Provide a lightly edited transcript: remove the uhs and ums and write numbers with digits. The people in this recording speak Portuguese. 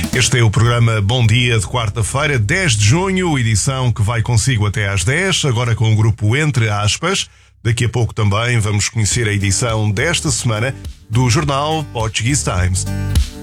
Este é o programa Bom Dia de quarta-feira, 10 de junho, edição que vai consigo até às 10, agora com o grupo Entre Aspas. Daqui a pouco também vamos conhecer a edição desta semana do jornal Portuguese Times.